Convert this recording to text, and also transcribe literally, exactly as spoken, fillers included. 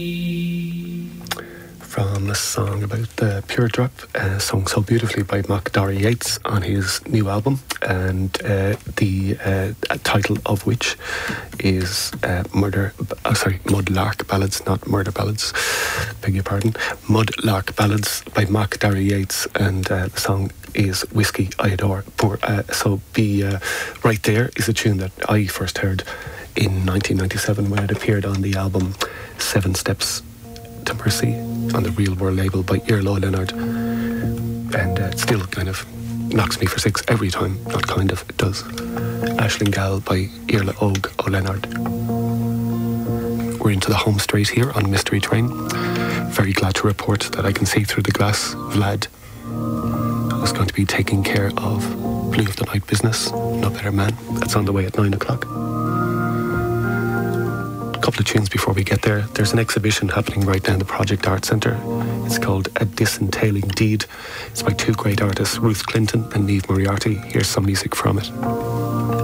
From a song about the Pure Drop, uh, sung so beautifully by Mac Dara Yates on his new album, and uh, the uh, title of which is uh, Murder, oh, sorry, Mudlark Ballads, not Murder Ballads, beg your pardon, Mudlark Ballads by Mac Dara Yates, and uh, the song is Whiskey I Adore. Poor, uh, so be uh, right there is a tune that I first heard in nineteen ninety-seven when it appeared on the album Seven Steps to Mercy on the Real World label by Iarla Leonard, and uh, it still kind of knocks me for six every time. Not kind of, it does. Aisling Gal by Iarla Og O'Leonard. We're into the home straight here on Mystery Train. Very glad to report that I can see through the glass Vlad is going to be taking care of Blue of the Night Business, No Better Man. That's on the way at nine o'clock. Couple of tunes before we get there. There's an exhibition happening right now in the Project Art Centre. It's called A Disentailing Deed. It's by two great artists, Ruth Clinton and Niamh Moriarty. Here's some music from it.